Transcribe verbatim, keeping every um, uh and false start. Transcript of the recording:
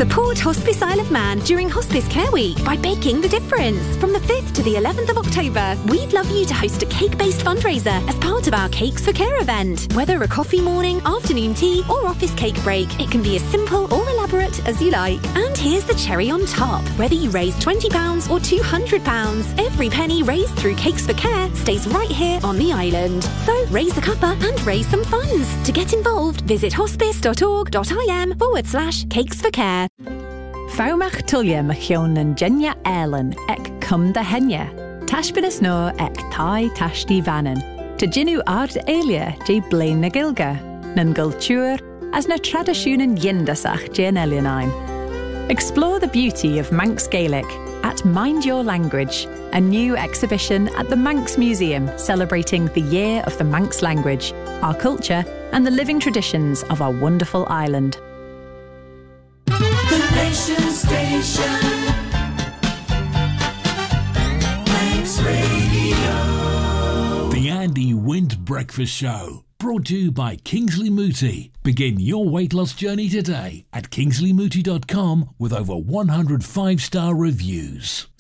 Support Hospice Isle of Man during Hospice Care Week by baking the difference. From the fifth to the eleventh of October, we'd love you to host a cake-based fundraiser as part of our Cakes for Care event. Whether a coffee morning, afternoon tea or office cake break, it can be as simple or elaborate as you like. And here's the cherry on top. Whether you raise twenty pounds or two hundred pounds, every penny raised through Cakes for Care stays right here on the island. So raise a cuppa and raise some funds. To get involved, visit hospice.org.im forward slash Cakes for Care. Faumach tulia machion and Jenya Erlen ek cum da henya. Tashbinas no ek tai tashti vanen. To jinu ard elia je blain na gilga. Nan gultur as na tradisjonen yindasach jen elianine. Explore the beauty of Manx Gaelic at Mind Your Language, a new exhibition at the Manx Museum celebrating the year of the Manx language, our culture and the living traditions of our wonderful island. The Nation Station, Manx Radio. The Andy Wint Breakfast Show, brought to you by Kingsley Mooti. Begin your weight loss journey today at kingsley mooti dot com with over one hundred five-star reviews.